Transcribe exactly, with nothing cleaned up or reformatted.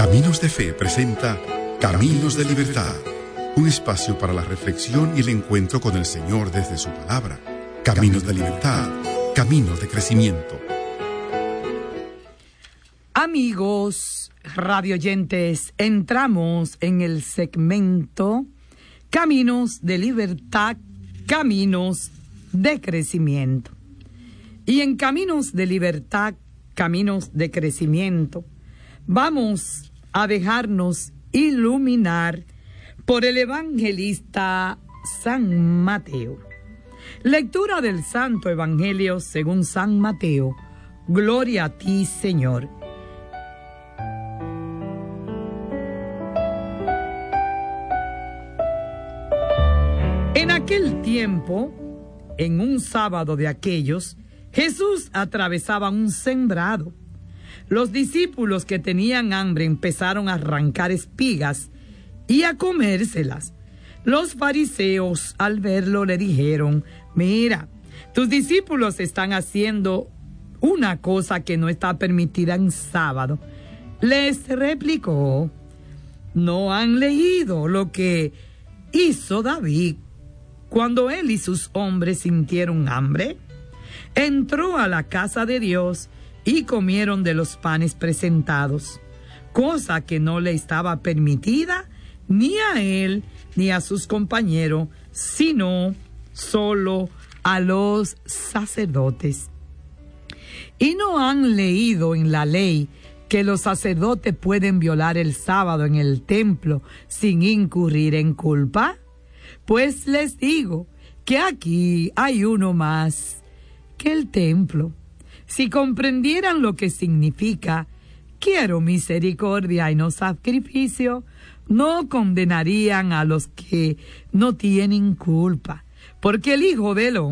Caminos de Fe presenta Caminos de Libertad, un espacio para la reflexión y el encuentro con el Señor desde su palabra. Caminos de Libertad, caminos de crecimiento. Amigos radioyentes, entramos en el segmento Caminos de Libertad, caminos de crecimiento. Y en Caminos de Libertad, caminos de crecimiento, vamos a dejarnos iluminar por el evangelista San Mateo. Lectura del Santo Evangelio según San Mateo. Gloria a ti, Señor. En aquel tiempo, en un sábado de aquellos, Jesús atravesaba un sembrado. Los discípulos que tenían hambre empezaron a arrancar espigas y a comérselas. Los fariseos, al verlo, le dijeron: mira, tus discípulos están haciendo una cosa que no está permitida en sábado. Les replicó: ¿no han leído lo que hizo David cuando él y sus hombres sintieron hambre? Entró a la casa de Dios y comieron de los panes presentados, cosa que no le estaba permitida ni a él ni a sus compañeros, sino solo a los sacerdotes. ¿Y no han leído en la ley que los sacerdotes pueden violar el sábado en el templo sin incurrir en culpa? Pues les digo que aquí hay uno más que el templo. Si comprendieran lo que significa quiero misericordia y no sacrificio, no condenarían a los que no tienen culpa, porque el Hijo del Hombre